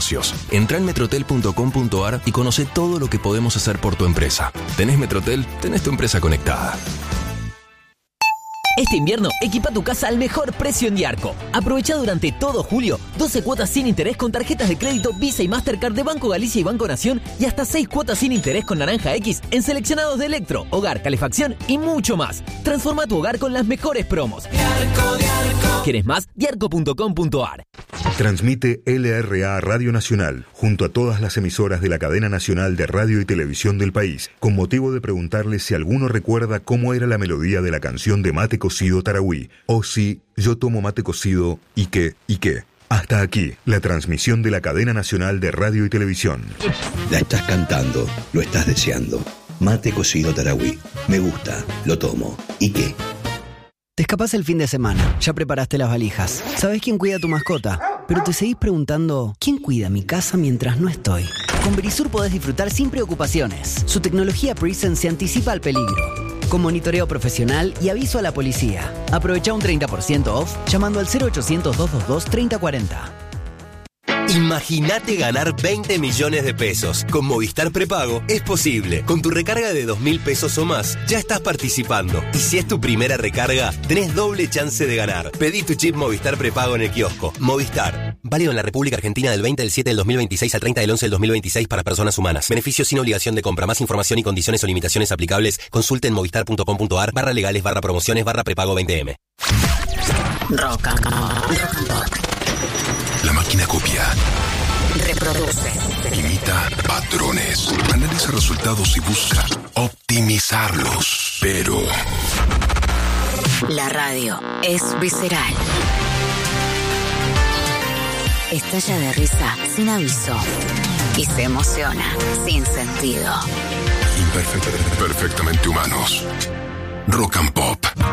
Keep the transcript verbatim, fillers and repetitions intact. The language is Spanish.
negocios. Entrá en metrotel punto com punto ar y conoce todo lo que podemos hacer por tu empresa. ¿Tenés Metrotel? Tenés tu empresa conectada. Este invierno, equipa tu casa al mejor precio en Diarco. Aprovecha durante todo julio doce cuotas sin interés con tarjetas de crédito Visa y Mastercard de Banco Galicia y Banco Nación y hasta seis cuotas sin interés con Naranja X en seleccionados de electro, hogar, calefacción y mucho más. Transforma tu hogar con las mejores promos. Diarco, Diarco. ¿Quieres más? diarco punto com punto ar. Transmite L R A Radio Nacional, junto a todas las emisoras de la cadena nacional de radio y televisión del país, con motivo de preguntarles si alguno recuerda cómo era la melodía de la canción de Mate Cocido Tarahui, o si yo tomo mate cocido y qué, y qué. Hasta aquí, la transmisión de la cadena nacional de radio y televisión. La estás cantando, lo estás deseando. Mate Cocido Tarahui. Me gusta, lo tomo. ¿Y qué? Te escapás el fin de semana, ya preparaste las valijas. ¿Sabés quién cuida a tu mascota? Pero te seguís preguntando, ¿quién cuida mi casa mientras no estoy? Con Verisur podés disfrutar sin preocupaciones. Su tecnología Prisen se anticipa al peligro, con monitoreo profesional y aviso a la policía. Aprovecha un treinta por ciento off llamando al cero ochocientos, doscientos veintidós, treinta cuarenta. Imagínate ganar veinte millones de pesos. Con Movistar Prepago es posible. Con tu recarga de dos mil pesos o más, ya estás participando. Y si es tu primera recarga, tenés doble chance de ganar. Pedí tu chip Movistar Prepago en el kiosco. Movistar. Válido en la República Argentina del veinte del siete del dos mil veintiséis al treinta del once del dos mil veintiséis para personas humanas. Beneficios sin obligación de compra. Más información y condiciones o limitaciones aplicables. Consulte en movistar punto com punto ar barra legales barra promociones barra prepago veinte eme. Rock and Pop. La máquina copia, reproduce, imita patrones, analiza resultados y busca optimizarlos. Pero la radio es visceral. Estalla de risa sin aviso y se emociona sin sentido. Imperfect, perfectamente humanos. Rock and Pop.